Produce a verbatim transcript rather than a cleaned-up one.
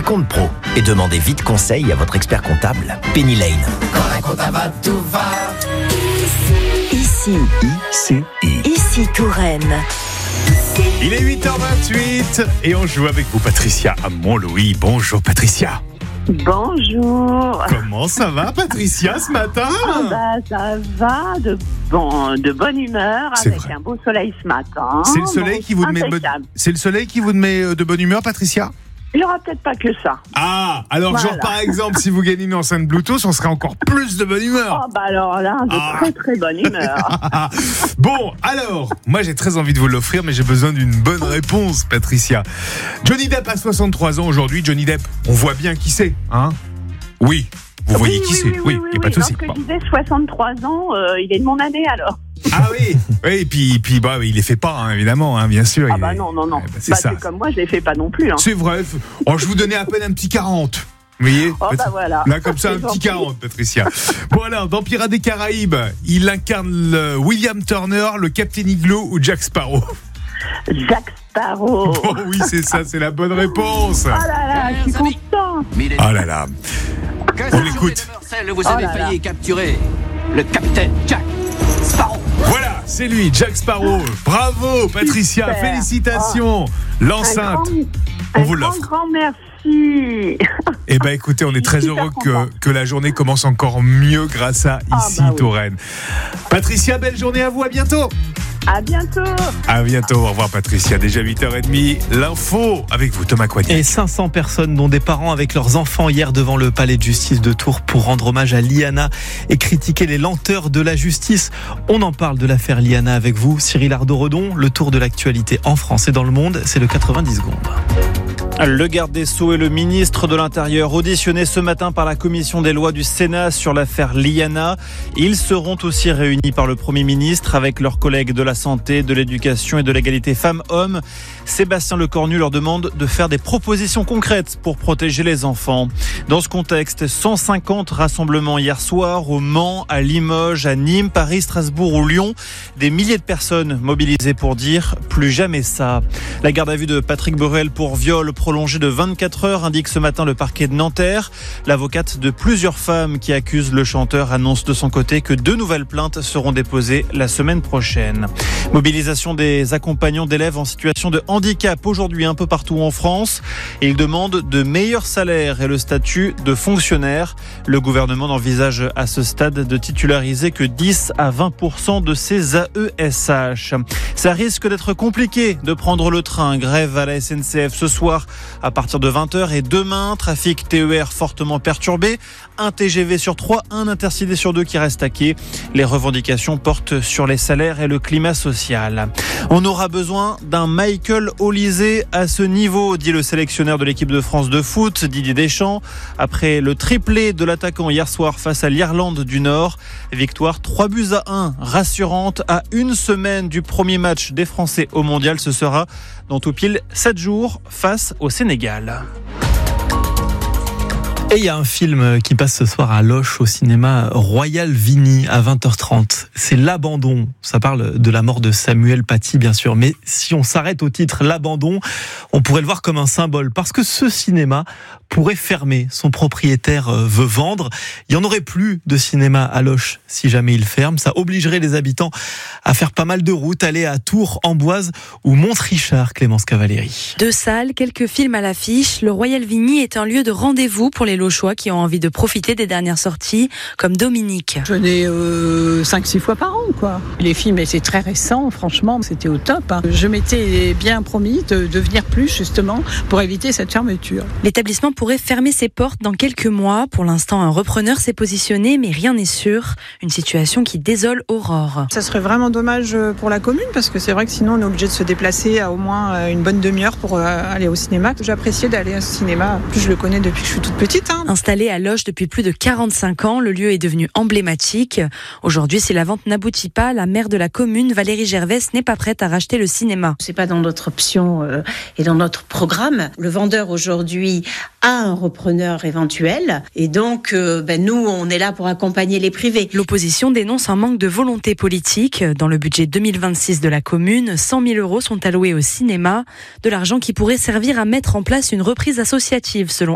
Compte Pro et demandez vite conseil à votre expert comptable. Penny Lane. Quand la compta va, tout va. Ici. Ici. Ici Touraine. Il est huit heures vingt-huit et on joue avec vous, Patricia à Montlouis. Bonjour, Patricia. Bonjour. Comment ça va, Patricia, ce matin? Ah bah, ça va, de, bon, de bonne humeur, C'est avec vrai. un beau soleil ce matin. C'est le soleil Donc, qui vous met de bonne... impeccable. C'est le soleil qui vous met de bonne humeur, Patricia? Il n'y aura peut-être pas que ça. Ah, alors Voilà. genre par exemple, si vous gagnez une enceinte Bluetooth, on serait encore plus de bonne humeur. Oh bah alors là, de Ah. très très bonne humeur. Bon, alors, moi j'ai très envie de vous l'offrir, mais j'ai besoin d'une bonne réponse, Patricia. Johnny Depp a soixante-trois ans aujourd'hui. Johnny Depp, on voit bien qui c'est, hein? Oui, vous voyez oui, qui oui, c'est? oui, Oui, oui, il n'y a oui, pas de oui. souci. Lorsque Bon. je disais soixante-trois ans, euh, il est de mon année alors. Ah oui, oui, et puis, puis bah, il les fait pas, hein, évidemment, hein, bien sûr. Ah il bah est- non, non, non. Eh ben, c'est bah, ça. c'est comme moi, je les fais pas non plus. Hein. C'est vrai. Oh, je vous donnais à peine un petit quarante. Vous voyez? Oh bah voilà. Là, comme ça, un C'est petit gentil. quarante, Patricia. Bon, alors, dans Pirates des Caraïbes, il incarne le William Turner, le Captain Igloo ou Jack Sparrow? Jack Sparrow. Oh oui, c'est ça, c'est la bonne réponse. Oh là là, je suis content. Oh là là. On l'écoute. Vous Oh avez là failli capturer le capitaine Jack Sparrow. Voilà, c'est lui, Jack Sparrow. Bravo, Patricia. Super. Félicitations. Un L'enceinte. grand, On un vous grand, l'offre. grand merci. Eh ben, écoutez, on est très Super heureux content. que, que la journée commence encore mieux grâce à Ah, Ici bah oui. Touraine. Patricia, belle journée à vous. À bientôt. À bientôt. À bientôt. Au revoir, Patricia. Déjà huit heures trente. L'info avec vous, Thomas Coigny. Et cinq cents personnes, dont des parents avec leurs enfants, hier devant le palais de justice de Tours pour rendre hommage à Liana et critiquer les lenteurs de la justice. On en parle de l'affaire Liana avec vous, Cyril Ardo-Redon. Le tour de l'actualité en France et dans le monde, c'est le quatre-vingt-dix secondes. Le garde des Sceaux et le ministre de l'Intérieur auditionnés ce matin par la commission des lois du Sénat sur l'affaire Liana. Ils seront aussi réunis par le Premier ministre avec leurs collègues de la santé, de l'éducation et de l'égalité femmes-hommes. Sébastien Lecornu leur demande de faire des propositions concrètes pour protéger les enfants. Dans ce contexte, cent cinquante rassemblements hier soir au Mans, à Limoges, à Nîmes, Paris, Strasbourg ou Lyon. Des milliers de personnes mobilisées pour dire plus jamais ça. La garde à vue de Patrick Borel pour viol prolongé de vingt-quatre heures, indique ce matin le parquet de Nanterre. L'avocate de plusieurs femmes qui accusent le chanteur annonce de son côté que deux nouvelles plaintes seront déposées la semaine prochaine. Mobilisation des accompagnants d'élèves en situation de handicap aujourd'hui un peu partout en France. Ils demandent de meilleurs salaires et le statut de fonctionnaire. Le gouvernement n'envisage à ce stade de titulariser que dix à vingt pour cent de ces A E S H. Ça risque d'être compliqué de prendre le train. Grève à la S N C F ce soir à partir de vingt heures et demain, trafic T E R fortement perturbé. Un T G V sur trois, un Intercité sur deux qui reste à quai. Les revendications portent sur les salaires et le climat social. On aura besoin d'un Michael Olysée à ce niveau, dit le sélectionneur de l'équipe de France de foot, Didier Deschamps. Après le triplé de l'attaquant hier soir face à l'Irlande du Nord, victoire trois buts à un, rassurante à une semaine du premier match des Français au Mondial. Ce sera dans tout pile sept jours face au Sénégal. Et il y a un film qui passe ce soir à Loches au cinéma Royal Vigny à vingt heures trente. C'est L'Abandon. Ça parle de la mort de Samuel Paty, bien sûr. Mais si on s'arrête au titre L'Abandon, on pourrait le voir comme un symbole. Parce que ce cinéma pourrait fermer. Son propriétaire veut vendre. Il n'y en aurait plus de cinéma à Loches si jamais il ferme. Ça obligerait les habitants à faire pas mal de routes, aller à Tours, Amboise ou Montrichard, Clémence Cavalieri. Deux salles, quelques films à l'affiche. Le Royal Vigny est un lieu de rendez-vous pour les Lochois qui ont envie de profiter des dernières sorties, comme Dominique. Je venais euh, cinq six fois par an, quoi. Les films étaient très récents, franchement, c'était au top. Hein. Je m'étais bien promis de, de venir plus, justement, pour éviter cette fermeture. L'établissement pourrait fermer ses portes dans quelques mois. Pour l'instant, un repreneur s'est positionné, mais rien n'est sûr. Une situation qui désole Aurore. Ça serait vraiment dommage pour la commune, parce que c'est vrai que sinon on est obligé de se déplacer à au moins une bonne demi-heure pour aller au cinéma. J'appréciais d'aller à ce cinéma. En plus, je le connais depuis que je suis toute petite. Hein. Installé à Loches depuis plus de quarante-cinq ans, le lieu est devenu emblématique. Aujourd'hui, si la vente n'aboutit pas, la maire de la commune, Valérie Gervais, n'est pas prête à racheter le cinéma. C'est pas dans notre option euh, et dans notre programme. Le vendeur aujourd'hui a un repreneur éventuel et donc euh, ben, nous, on est là pour accompagner les privés. L'opposition dénonce un manque de volonté politique. Dans le budget deux mille vingt-six de la commune, cent mille euros sont alloués au cinéma, de l'argent qui pourrait servir à mettre en place une reprise associative, selon